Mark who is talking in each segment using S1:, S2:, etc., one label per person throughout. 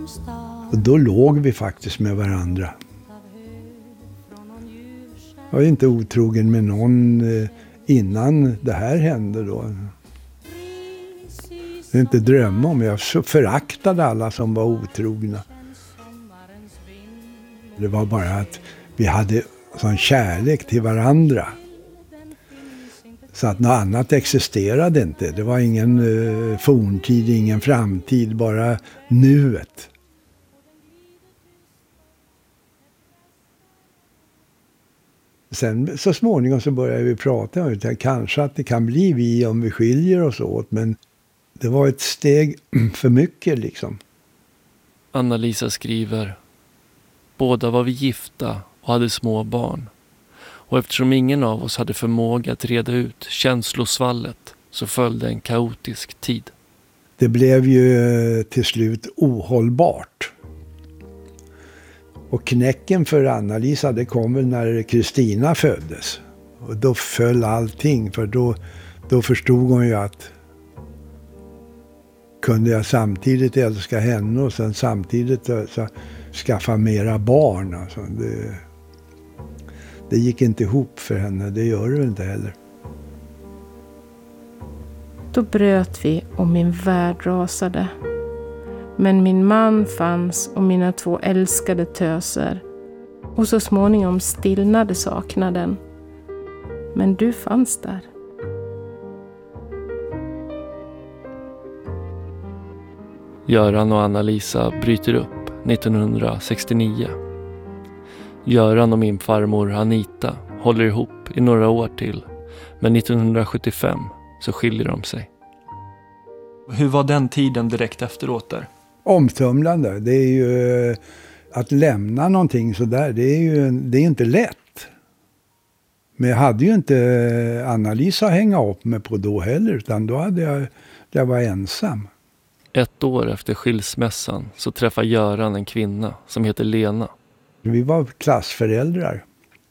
S1: Och då låg vi faktiskt med varandra. Jag var inte otrogen med någon innan det här hände då. Det är inte drömma om. Jag föraktade alla som var otrogna. Det var bara att vi hade sån kärlek till varandra. Så att något annat existerade inte. Det var ingen forntid, ingen framtid, bara nuet. Sen så småningom så började vi prata om det. Kanske att det kan bli vi om vi skiljer oss åt. Men det var ett steg för mycket liksom.
S2: Anna-Lisa skriver: båda var vi gifta och hade små barn. Och eftersom ingen av oss hade förmåga att reda ut känslosvallet så följde en kaotisk tid.
S1: Det blev ju till slut ohållbart. Och knäcken för Anna-Lisa, det kom väl när Kristina föddes. Och då föll allting, för då förstod hon ju att kunde jag samtidigt älska henne och sen samtidigt så skaffa mera barn. Alltså det gick inte ihop för henne, det gör det inte heller.
S3: Då bröt vi och min värld rasade. Men min man fanns och mina 2 älskade töser. Och så småningom stillnade saknaden. Men du fanns där.
S2: Göran och Anna-Lisa bryter upp 1969. Göran och min farmor Anita håller ihop i några år till. Men 1975 så skiljer de sig.
S4: Hur var den tiden direkt efteråt där?
S1: Omtumlande. Det är ju att lämna någonting så där. Det är inte lätt. Men jag hade ju inte Anna-Lisa hänga upp mig på då heller. Utan då hade jag var ensam.
S2: 1 år efter skilsmässan så träffar Göran en kvinna som heter Lena.
S1: Vi var klassföräldrar.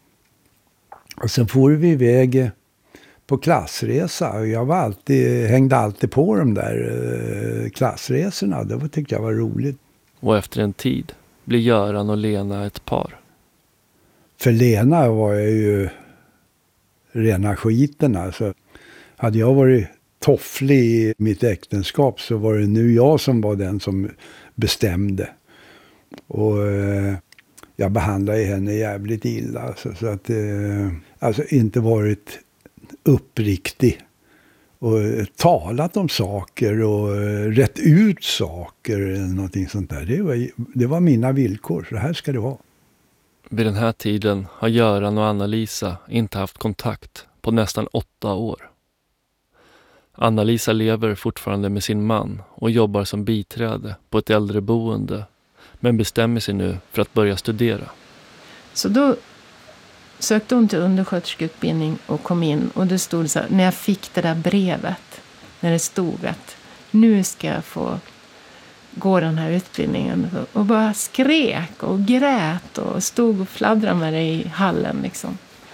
S1: Och sen får vi iväg på klassresa. Jag hängde alltid på de där klassresorna. Det tyckte jag var roligt.
S2: Och efter en tid blir Göran och Lena ett par.
S1: För Lena var jag ju rena skiten. Alltså, hade jag varit tofflig i mitt äktenskap så var det nu jag som var den som bestämde. Och jag behandlade henne jävligt illa. Så att alltså inte varit uppriktig. Och talat om saker och rätt ut saker eller någonting sånt där. Det var mina villkor, så här ska det vara.
S2: Vid den här tiden har Göran och Anna-Lisa inte haft kontakt på nästan 8 år. Anna-Lisa lever fortfarande med sin man och jobbar som biträde på ett äldreboende, men bestämmer sig nu för att börja studera.
S3: Så då sökte hon till undersköterskeutbildning och kom in. Och det stod så här, när jag fick det där brevet, när det stod att nu ska jag få gå den här utbildningen. Och bara skrek och grät och stod och fladdrade med det i hallen liksom.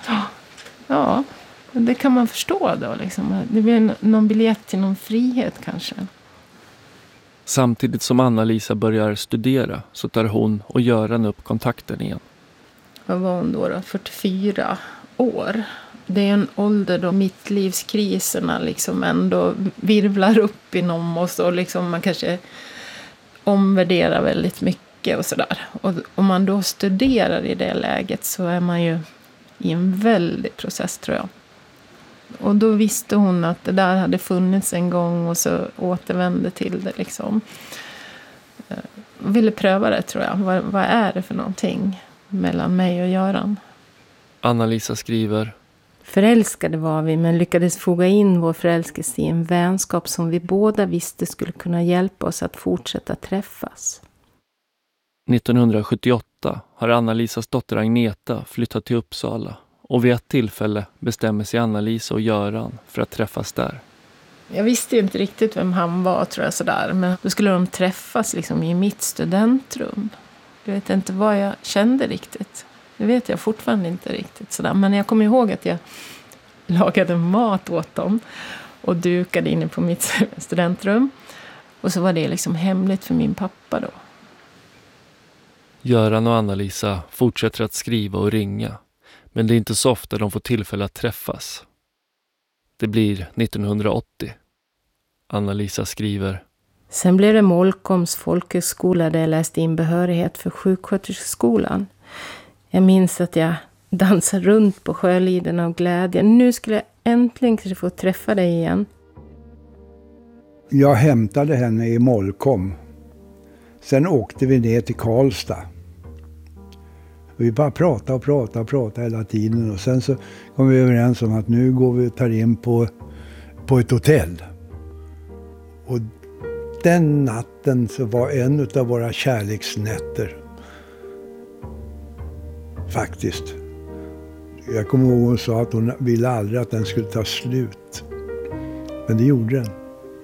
S3: Ja, det kan man förstå då liksom. Det blir någon biljett till någon frihet kanske.
S2: Samtidigt som Anna-Lisa börjar studera så tar hon och Göran upp kontakten igen.
S3: Vad var hon då? 44 år. Det är en ålder då mittlivskriserna liksom ändå virvlar upp inom oss och liksom man kanske omvärderar väldigt mycket och sådär. Och om man då studerar i det läget så är man ju i en väldig process tror jag. Och då visste hon att det där hade funnits en gång och så återvände till det liksom. Ville pröva det tror jag. Vad är det för någonting mellan mig och Göran?
S2: Anna-Lisa skriver:
S3: förälskade var vi men lyckades foga in vår förälskelse i en vänskap som vi båda visste skulle kunna hjälpa oss att fortsätta träffas.
S2: 1978 har Anna-Lisas dotter Agneta flyttat till Uppsala och vid ett tillfälle bestämmer sig Anna-Lisa och Göran för att träffas där.
S3: Jag visste ju inte riktigt vem han var tror jag sådär, men då skulle de träffas liksom i mitt studentrum. Jag vet inte vad jag kände riktigt. Det vet jag fortfarande inte riktigt sådär. Men jag kommer ihåg att jag lagade mat åt dem och dukade inne på mitt studentrum. Och så var det liksom hemligt för min pappa då.
S2: Göran och Anna-Lisa fortsätter att skriva och ringa, men det är inte så ofta de får tillfälle att träffas. Det blir 1980. Anna-Lisa skriver:
S3: Sen blev det Molkoms folkhögskola där jag läste in behörighet för sjuksköterskeskolan. Jag minns att jag dansade runt på Sjöliden av glädje. Nu skulle jag äntligen få träffa dig igen.
S1: Jag hämtade henne i Molkom. Sen åkte vi ner till Karlstad. Vi bara pratade hela tiden. Och sen så kom vi överens om att nu går vi och tar in på ett hotell. Och den natten så var en av våra kärleksnätter. Faktiskt. Jag kommer ihåg hon sa att hon ville aldrig att den skulle ta slut. Men det gjorde den.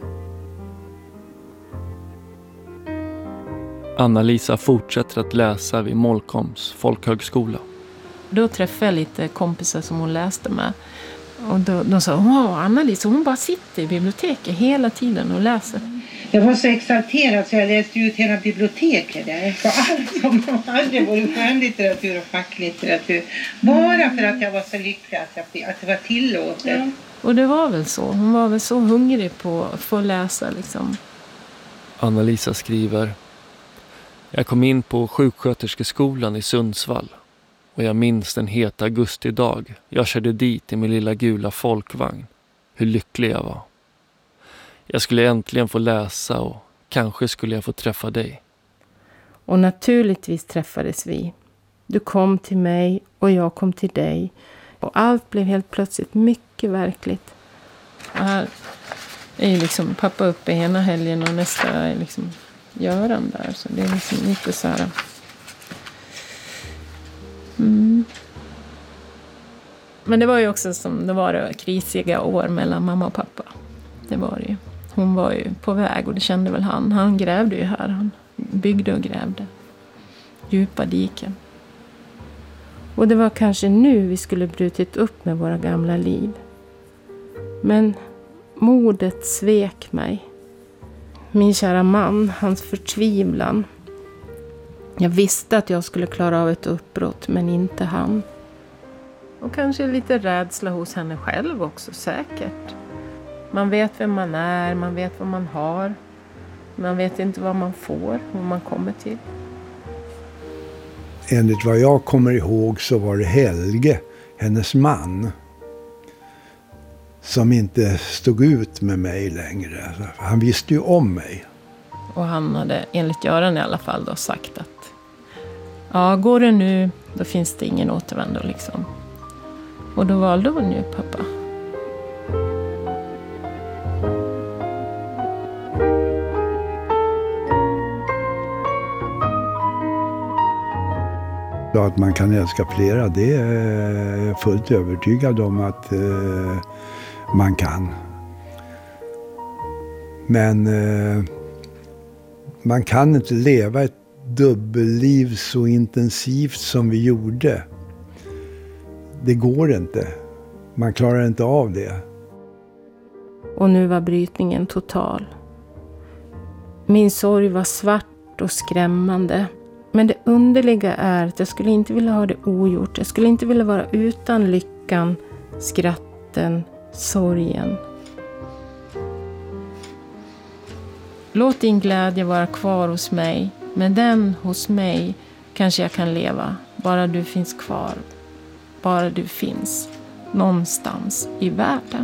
S2: Anna-Lisa fortsätter att läsa vid Molkoms folkhögskola.
S3: Då träffade jag lite kompisar som hon läste med. Och de sa, Anna-Lisa, hon bara sitter i biblioteket hela tiden och läser.
S5: Jag var så exalterad så jag läste ut hela biblioteket där. För allt som hade både skönlitteratur och facklitteratur. Bara för att jag var så lycklig att det var tillåtet. Ja.
S3: Och det var väl så. Hon var väl så hungrig på att få läsa liksom.
S2: Anna-Lisa skriver: Jag kom in på sjuksköterskeskolan i Sundsvall. Och jag minns den heta augustidag. Jag körde dit i min lilla gula folkvagn. Hur lycklig jag var. Jag skulle äntligen få läsa och kanske skulle jag få träffa dig.
S3: Och naturligtvis träffades vi. Du kom till mig och jag kom till dig. Och allt blev helt plötsligt mycket verkligt. Och här är ju liksom pappa uppe ena helgen och nästa är liksom Göran där. Så det är liksom lite så här. Men det var ju också som det var krisiga år mellan mamma och pappa. Det var det ju. Hon var ju på väg och det kände väl han. Han grävde ju här. Han byggde och grävde. Djupa diken. Och det var kanske nu vi skulle brutit upp med våra gamla liv. Men modet svek mig. Min kära man, hans förtvivlan. Jag visste att jag skulle klara av ett uppbrott, men inte han. Och kanske lite rädsla hos henne själv också, säkert. Man vet vem man är, man vet vad man har. Man vet inte vad man får, vad man kommer till.
S1: Enligt vad jag kommer ihåg så var det Helge, hennes man, som inte stod ut med mig längre. Han visste ju om mig.
S3: Och han hade, enligt Göran i alla fall, då sagt att ja, går det nu, då finns det ingen återvändo liksom. Och då valde hon ju pappa.
S1: Att man kan älska flera, det är jag fullt övertygad om att man kan. Men man kan inte leva ett dubbelliv så intensivt som vi gjorde. Det går inte. Man klarar inte av det.
S3: Och nu var brytningen total. Min sorg var svart och skrämmande. Men det underliga är att jag skulle inte vilja ha det ogjort. Jag skulle inte vilja vara utan lyckan, skratten, sorgen. Låt din glädje vara kvar hos mig. Med den hos mig kanske jag kan leva. Bara du finns kvar. Bara du finns någonstans i världen.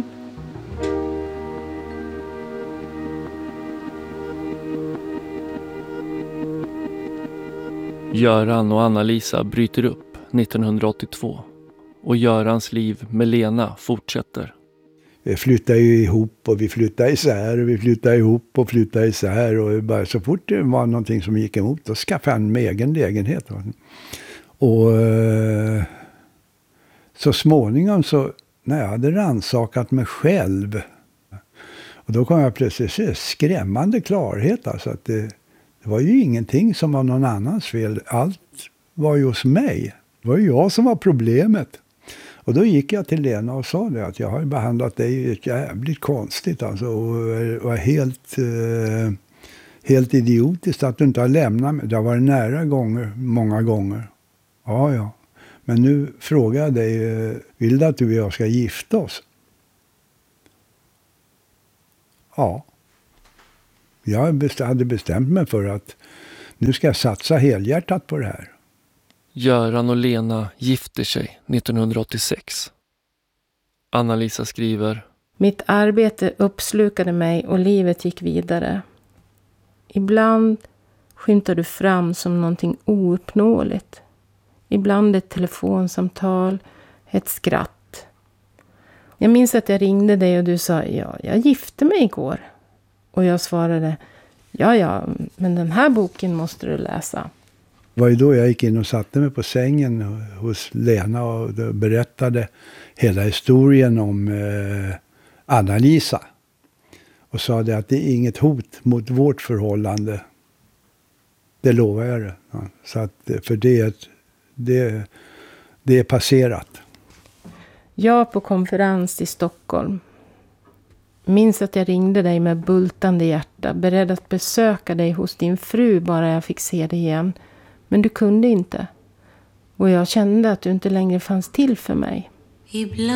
S2: Göran och Anna-Lisa bryter upp 1982 och Görans liv med Lena fortsätter.
S1: Vi flyttar ju ihop och vi flyttar isär och vi flyttar ihop och flyttar isär. Och bara så fort det var någonting som gick emot, då skaffade han med egen lägenhet. Och så småningom så, när jag hade rannsakat mig själv, och då kom jag plötsligt se skrämmande klarhet. Alltså att det var ju ingenting som var någon annans fel. Allt var ju hos mig. Det var ju jag som var problemet. Och då gick jag till Lena och sa det, att jag har behandlat dig jävligt konstigt. Alltså, och var Helt idiotiskt att du inte har lämnat mig. Det har varit nära många gånger. Ja. Men nu frågar jag dig, vill du att du och jag ska gifta oss? Ja. Jag hade bestämt mig för att nu ska jag satsa helhjärtat på det här.
S2: Göran och Lena gifter sig 1986. Anna-Lisa skriver:
S3: Mitt arbete uppslukade mig och livet gick vidare. Ibland skymtar du fram som någonting ouppnåeligt. Ibland ett telefonsamtal, ett skratt. Jag minns att jag ringde dig och du sa, ja, jag gifte mig igår. Och jag svarade, ja, men den här boken måste du läsa.
S1: Det var ju då jag gick in och satte mig på sängen hos Lena och berättade hela historien om Anna-Lisa. Och sa det att det är inget hot mot vårt förhållande. Det lovar jag det. Ja, så att, för det är passerat.
S3: Jag på konferens i Stockholm. Minns att jag ringde dig med bultande hjärta. Beredd att besöka dig hos din fru bara jag fick se dig igen. Men du kunde inte. Och jag kände att du inte längre fanns till för mig.
S6: Ibland